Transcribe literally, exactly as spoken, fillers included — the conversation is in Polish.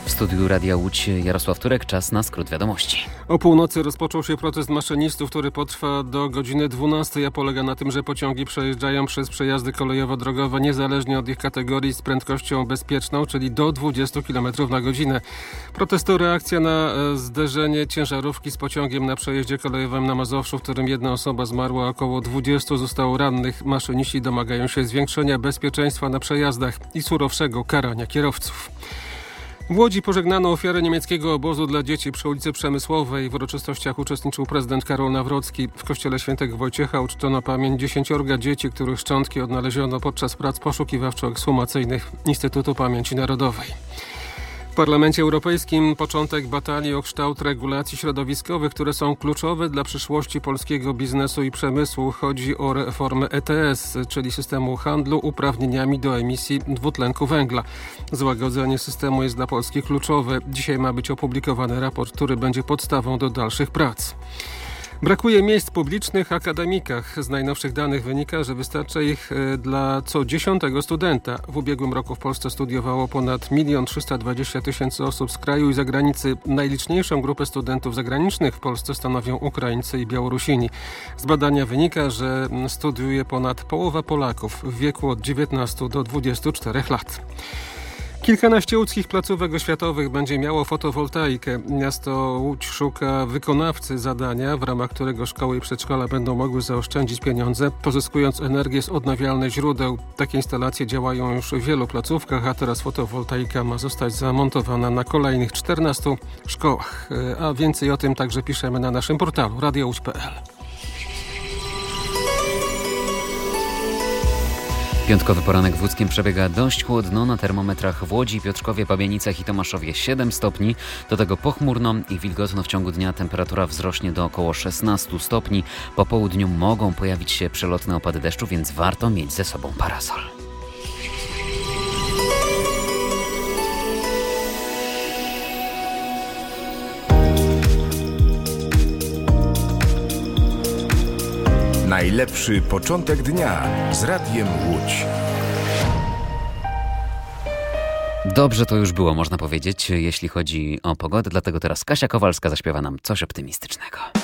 W studiu Radia Łódź Jarosław Turek, czas na skrót wiadomości. O północy rozpoczął się protest maszynistów, który potrwa do godziny dwunastej, a polega na tym, że pociągi przejeżdżają przez przejazdy kolejowo-drogowe niezależnie od ich kategorii z prędkością bezpieczną, czyli do dwudziestu kilometrów na godzinę. Protest to reakcja na zderzenie ciężarówki z pociągiem na przejeździe kolejowym na Mazowszu, w którym jedna osoba zmarła, około dwudziestu zostało rannych. Maszyniści domagają się zwiększenia bezpieczeństwa na przejazdach i surowszego karania kierowców. W Łodzi pożegnano ofiarę niemieckiego obozu dla dzieci przy ulicy Przemysłowej. W uroczystościach uczestniczył prezydent Karol Nawrocki. W kościele świętego Wojciecha uczczono pamięć dziesięciorga dzieci, których szczątki odnaleziono podczas prac poszukiwawczo-ekshumacyjnych Instytutu Pamięci Narodowej. W Parlamencie Europejskim początek batalii o kształt regulacji środowiskowych, które są kluczowe dla przyszłości polskiego biznesu i przemysłu. Chodzi o reformę E T S, czyli systemu handlu uprawnieniami do emisji dwutlenku węgla. Złagodzenie systemu jest dla Polski kluczowe. Dzisiaj ma być opublikowany raport, który będzie podstawą do dalszych prac. Brakuje miejsc publicznych w akademikach. Z najnowszych danych wynika, że wystarcza ich dla co dziesiątego studenta. W ubiegłym roku w Polsce studiowało ponad milion trzysta dwadzieścia tysięcy osób z kraju i zagranicy. Najliczniejszą grupę studentów zagranicznych w Polsce stanowią Ukraińcy i Białorusini. Z badania wynika, że studiuje ponad połowa Polaków w wieku od dziewiętnastu do dwudziestu czterech lat. Kilkanaście łódzkich placówek oświatowych będzie miało fotowoltaikę. Miasto Łódź szuka wykonawcy zadania, w ramach którego szkoły i przedszkola będą mogły zaoszczędzić pieniądze, pozyskując energię z odnawialnych źródeł. Takie instalacje działają już w wielu placówkach, a teraz fotowoltaika ma zostać zamontowana na kolejnych czternastu szkołach. A więcej o tym także piszemy na naszym portalu radio łódź kropka p l. Piątkowy poranek w Łódzkiem przebiega dość chłodno. Na termometrach w Łodzi, Piotrkowie, Pabienicach i Tomaszowie siedem stopni. Do tego pochmurno i wilgotno. W ciągu dnia temperatura wzrośnie do około szesnastu stopni. Po południu mogą pojawić się przelotne opady deszczu, więc warto mieć ze sobą parasol. Najlepszy początek dnia z Radiem Łódź. Dobrze to już było, można powiedzieć, jeśli chodzi o pogodę. Dlatego teraz Kasia Kowalska zaśpiewa nam coś optymistycznego.